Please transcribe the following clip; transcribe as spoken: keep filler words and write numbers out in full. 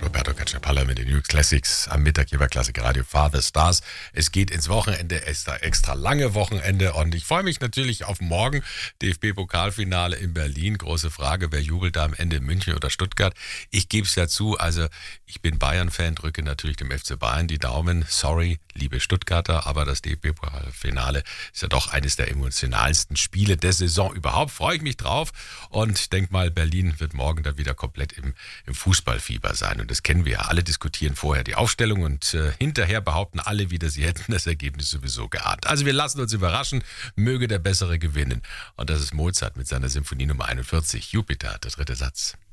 Roberto Cacciapalla mit den New Classics am Mittag hier bei Klassik Radio Father Stars. Es geht ins Wochenende, extra, extra lange Wochenende und ich freue mich natürlich auf morgen. D F B-Pokalfinale in Berlin. Große Frage, wer jubelt da am Ende, München oder Stuttgart? Ich gebe es ja zu, also ich bin Bayern-Fan, drücke natürlich dem F C Bayern die Daumen. Sorry, liebe Stuttgarter, aber das D F B-Pokalfinale ist ja doch eines der emotionalsten Spiele der Saison überhaupt. Freue ich mich drauf und denk mal, Berlin wird morgen da wieder komplett im, im Fußballfieber sein. Und das kennen wir ja. Alle diskutieren vorher die Aufstellung und äh, hinterher behaupten alle wieder, sie hätten das Ergebnis sowieso geahnt. Also wir lassen uns überraschen, möge der Bessere gewinnen. Und das ist Mozart mit seiner Symphonie Nummer einundvierzig, Jupiter, der dritte Satz.